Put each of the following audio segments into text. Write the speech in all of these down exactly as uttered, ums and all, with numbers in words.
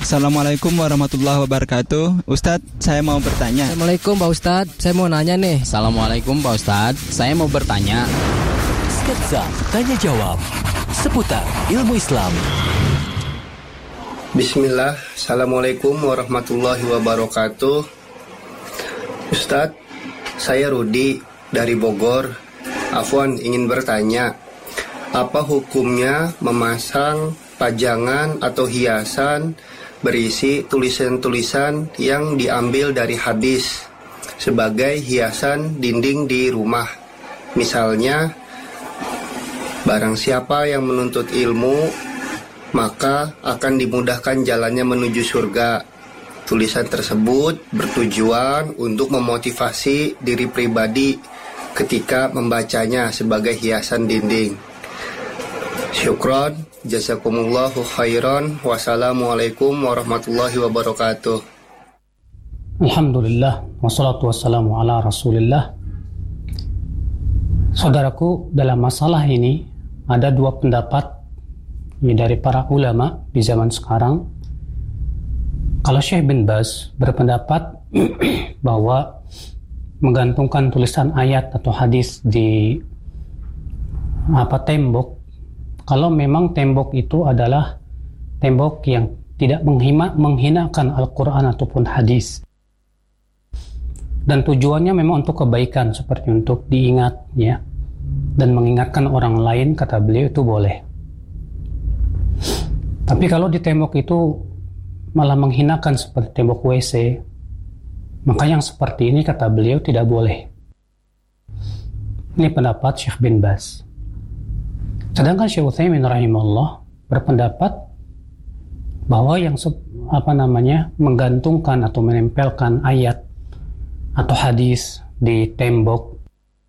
Assalamualaikum warahmatullahi wabarakatuh. Ustadz, saya mau bertanya. Assalamualaikum Pak Ustadz, saya mau nanya nih. Assalamualaikum Pak Ustadz, saya mau bertanya. Sketsa Tanya Jawab seputar ilmu Islam. Bismillah, Assalamualaikum warahmatullahi wabarakatuh. Ustadz, saya Rudi dari Bogor. Afwan, ingin bertanya, apa hukumnya memasang pajangan atau hiasan berisi tulisan-tulisan yang diambil dari hadis sebagai hiasan dinding di rumah? Misalnya, barang siapa yang menuntut ilmu, maka akan dimudahkan jalannya menuju surga. Tulisan tersebut bertujuan untuk memotivasi diri pribadi ketika membacanya sebagai hiasan dinding. Syukron, jazakumullahu khairan. Wassalamualaikum warahmatullahi wabarakatuh. Alhamdulillah, wassalatu wassalamu ala rasulillah. Saudaraku, dalam masalah ini ada dua pendapat dari para ulama di zaman sekarang. Kalau Syekh bin Baz berpendapat bahwa menggantungkan tulisan ayat atau hadis di apa tembok, kalau memang tembok itu adalah tembok yang tidak menghina, menghinakan Al-Quran ataupun hadis, dan tujuannya memang untuk kebaikan, seperti untuk diingat ya, dan mengingatkan orang lain, kata beliau itu boleh. Tapi kalau di tembok itu malah menghinakan seperti tembok W C, maka yang seperti ini, kata beliau, tidak boleh. Ini pendapat Syekh bin Baz. Sedangkan Syekh Utsaimin rahimahullah berpendapat bahwa yang apa namanya menggantungkan atau menempelkan ayat atau hadis di tembok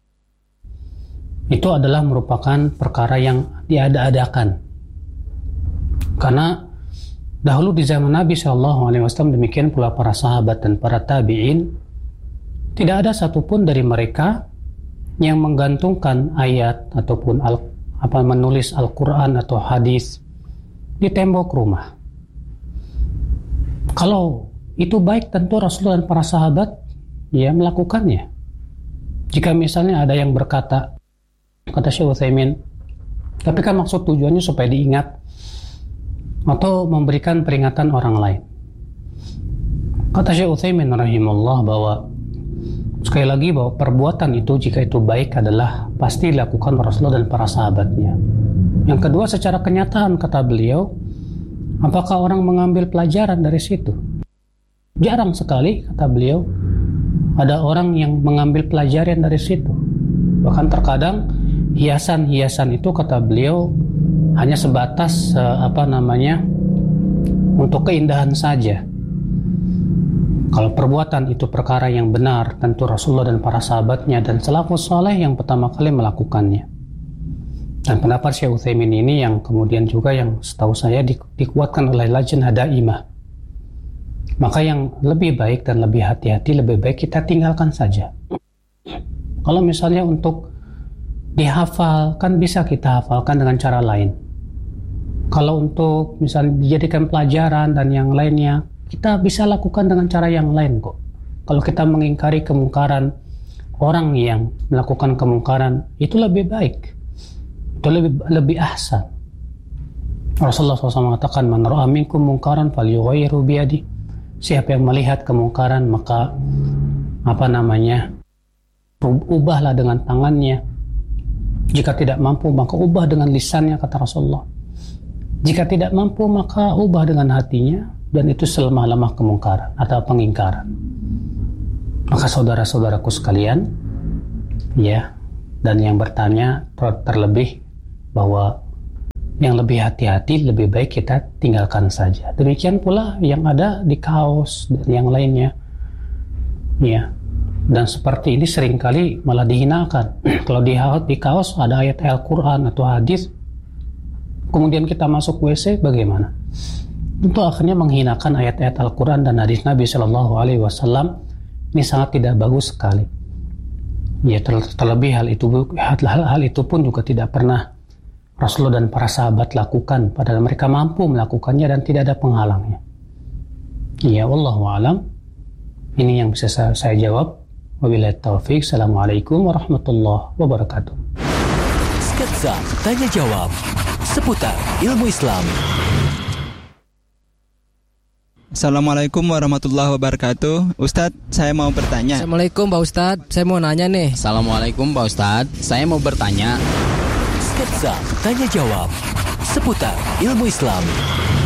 itu adalah merupakan perkara yang diada-adakan. Karena dahulu di zaman Nabi shallallahu alaihi wasallam, demikian pula para sahabat dan para tabi'in, tidak ada satupun dari mereka yang menggantungkan ayat ataupun al, apa menulis Al-Quran atau hadis di tembok rumah. Kalau itu baik, tentu Rasulullah dan para sahabat ya melakukannya. Jika misalnya ada yang berkata, kata Syekh Utsaimin, tapi kan maksud tujuannya supaya diingat atau memberikan peringatan orang lain. Kata Syekh Utsaimin rahimahullah bahwa sekali lagi bahwa perbuatan itu, jika itu baik, adalah pasti dilakukan Rasulullah dan para sahabatnya. Yang kedua, secara kenyataan, kata beliau, apakah orang mengambil pelajaran dari situ? Jarang sekali, kata beliau, ada orang yang mengambil pelajaran dari situ. Bahkan terkadang hiasan-hiasan itu, kata beliau, hanya sebatas uh, apa namanya untuk keindahan saja. Kalau perbuatan itu perkara yang benar, tentu Rasulullah dan para sahabatnya dan salafus saleh yang pertama kali melakukannya. Dan pendapat Syekh Utsaimin ini yang kemudian juga yang setahu saya di, dikuatkan oleh Lajnah Daimah. Maka yang lebih baik dan lebih hati-hati, lebih baik kita tinggalkan saja. Kalau misalnya untuk dihafal, kan bisa kita hafalkan dengan cara lain. Kalau untuk misalnya dijadikan pelajaran dan yang lainnya, kita bisa lakukan dengan cara yang lain kok. Kalau kita mengingkari kemungkaran orang yang melakukan kemungkaran, itu lebih baik, itu lebih lebih ahsan. Rasulullah shallallahu alaihi wasallam mengatakan, man ra'a minkum mungkaran falyughayyirhu biyadihi. Siapa yang melihat kemungkaran, maka apa namanya ubahlah dengan tangannya. Jika tidak mampu, maka ubah dengan lisannya, kata Rasulullah. Jika tidak mampu, maka ubah dengan hatinya, dan itu selemah-lemah kemungkaran atau pengingkaran. Maka saudara-saudaraku sekalian, ya, dan yang bertanya terlebih bahwa yang lebih hati-hati, lebih baik kita tinggalkan saja. Demikian pula yang ada di kaos dan yang lainnya, ya. Dan seperti ini seringkali malah dihinakan. Kalau di, di kaos ada ayat Al-Quran atau hadis, kemudian kita masuk W C, bagaimana? Itu akhirnya menghinakan ayat-ayat Al-Quran dan hadis Nabi Shallallahu Alaihi Wasallam. Ini sangat tidak bagus sekali. Ya, terlebih hal itu, hal, hal itu pun juga tidak pernah Rasulullah dan para sahabat lakukan, padahal mereka mampu melakukannya dan tidak ada penghalangnya. Ya, wallahu alam. Ini yang bisa saya, saya jawab. Wabillahi taufik. Assalamualaikum warahmatullahi wabarakatuh. Sketsa Tanya Jawab seputar ilmu Islam. Assalamualaikum warahmatullahi wabarakatuh. Ustadz, saya mau bertanya. Assalamualaikum Pak Ustadz, saya mau nanya nih. Assalamualaikum Pak Ustadz, saya mau bertanya. Sketsa Tanya Jawab seputar ilmu Islam.